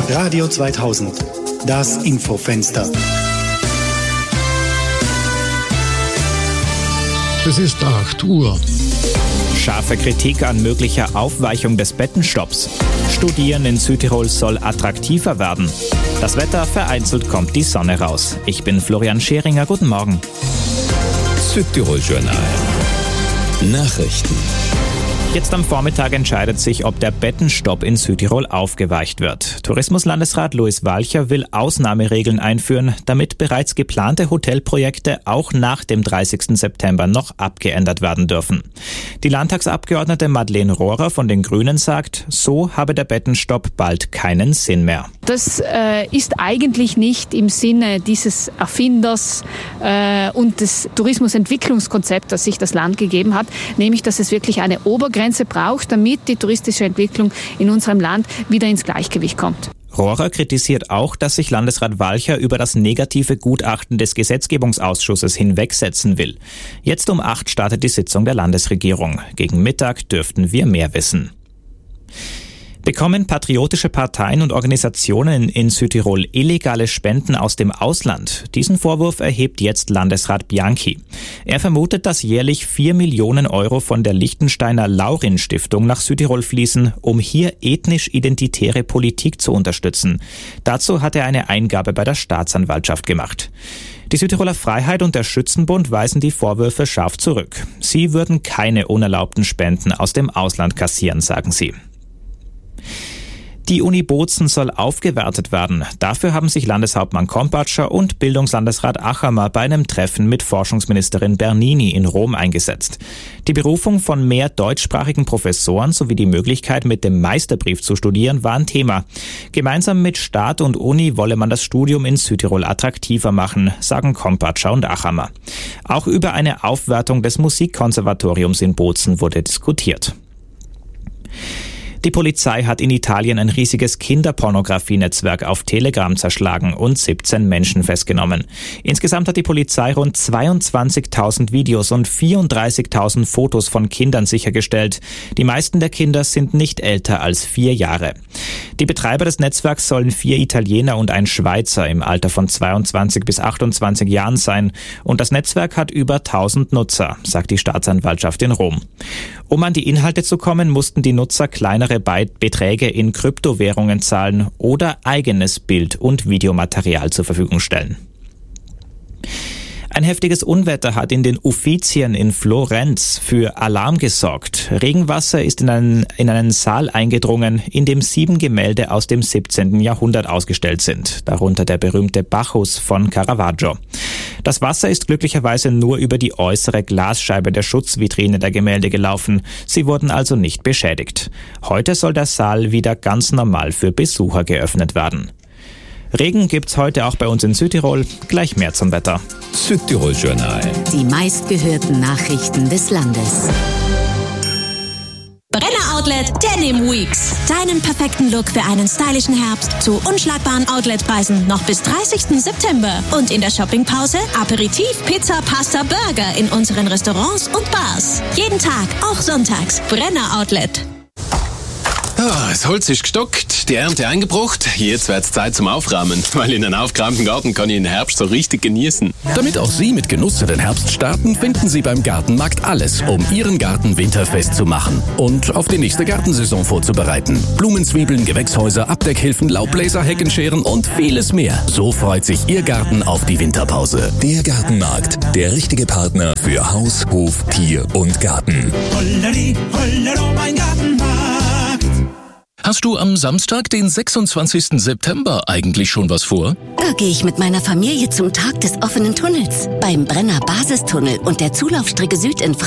Radio 2000, das Infofenster. Es ist 8 Uhr. Scharfe Kritik an möglicher Aufweichung des Bettenstopps. Studieren in Südtirol soll attraktiver werden. Das Wetter, vereinzelt kommt die Sonne raus. Ich bin Florian Scheringer, guten Morgen. Südtirol Journal. Nachrichten. Jetzt am Vormittag entscheidet sich, ob der Bettenstopp in Südtirol aufgeweicht wird. Tourismuslandesrat Luis Walcher will Ausnahmeregeln einführen, damit bereits geplante Hotelprojekte auch nach dem 30. September noch abgeändert werden dürfen. Die Landtagsabgeordnete Madeleine Rohrer von den Grünen sagt, so habe der Bettenstopp bald keinen Sinn mehr. Das ist eigentlich nicht im Sinne dieses Erfinders und des Tourismusentwicklungskonzepts, das sich das Land gegeben hat, nämlich dass es wirklich eine Obergrenze braucht, damit die touristische Entwicklung in unserem Land wieder ins Gleichgewicht kommt. Rohrer kritisiert auch, dass sich Landesrat Walcher über das negative Gutachten des Gesetzgebungsausschusses hinwegsetzen will. Jetzt um 8 startet die Sitzung der Landesregierung. Gegen Mittag dürften wir mehr wissen. Bekommen patriotische Parteien und Organisationen in Südtirol illegale Spenden aus dem Ausland? Diesen Vorwurf erhebt jetzt Landesrat Bianchi. Er vermutet, dass jährlich 4 Millionen Euro von der Liechtensteiner Laurin-Stiftung nach Südtirol fließen, um hier ethnisch-identitäre Politik zu unterstützen. Dazu hat er eine Eingabe bei der Staatsanwaltschaft gemacht. Die Südtiroler Freiheit und der Schützenbund weisen die Vorwürfe scharf zurück. Sie würden keine unerlaubten Spenden aus dem Ausland kassieren, sagen sie. Die Uni Bozen soll aufgewertet werden. Dafür haben sich Landeshauptmann Kompatscher und Bildungslandesrat Achamer bei einem Treffen mit Forschungsministerin Bernini in Rom eingesetzt. Die Berufung von mehr deutschsprachigen Professoren sowie die Möglichkeit, mit dem Meisterbrief zu studieren, waren Thema. Gemeinsam mit Staat und Uni wolle man das Studium in Südtirol attraktiver machen, sagen Kompatscher und Achamer. Auch über eine Aufwertung des Musikkonservatoriums in Bozen wurde diskutiert. Die Polizei hat in Italien ein riesiges Kinderpornografie-Netzwerk auf Telegram zerschlagen und 17 Menschen festgenommen. Insgesamt hat die Polizei rund 22.000 Videos und 34.000 Fotos von Kindern sichergestellt. Die meisten der Kinder sind nicht älter als 4 Jahre. Die Betreiber des Netzwerks sollen 4 Italiener und ein Schweizer im Alter von 22 bis 28 Jahren sein. Und das Netzwerk hat über 1000 Nutzer, sagt die Staatsanwaltschaft in Rom. Um an die Inhalte zu kommen, mussten die Nutzer kleinere Beträge in Kryptowährungen zahlen oder eigenes Bild- und Videomaterial zur Verfügung stellen. Ein heftiges Unwetter hat in den Uffizien in Florenz für Alarm gesorgt. Regenwasser ist in einen Saal eingedrungen, in dem 7 Gemälde aus dem 17. Jahrhundert ausgestellt sind, darunter der berühmte Bacchus von Caravaggio. Das Wasser ist glücklicherweise nur über die äußere Glasscheibe der Schutzvitrine der Gemälde gelaufen. Sie wurden also nicht beschädigt. Heute soll der Saal wieder ganz normal für Besucher geöffnet werden. Regen gibt's heute auch bei uns in Südtirol. Gleich mehr zum Wetter. Südtirol Journal. Die meistgehörten Nachrichten des Landes. Brenner Outlet Denim Weeks. Deinen perfekten Look für einen stylischen Herbst zu unschlagbaren Outletpreisen noch bis 30. September. Und in der Shoppingpause Aperitif, Pizza, Pasta, Burger in unseren Restaurants und Bars. Jeden Tag, auch sonntags. Brenner Outlet. Das Holz ist gestockt, die Ernte eingebracht. Jetzt wird's Zeit zum Aufräumen, weil in einem aufgeräumten Garten kann ich den Herbst so richtig genießen. Damit auch Sie mit Genuss in den Herbst starten, finden Sie beim Gartenmarkt alles, um Ihren Garten winterfest zu machen und auf die nächste Gartensaison vorzubereiten. Blumenzwiebeln, Gewächshäuser, Abdeckhilfen, Laubbläser, Heckenscheren und vieles mehr. So freut sich Ihr Garten auf die Winterpause. Der Gartenmarkt, der richtige Partner für Haus, Hof, Tier und Garten. Holleri, hollero, mein Gartenmarkt. Hast du am Samstag, den 26. September, eigentlich schon was vor? Da gehe ich mit meiner Familie zum Tag des offenen Tunnels. Beim Brenner Basistunnel und der Zulaufstrecke Süd in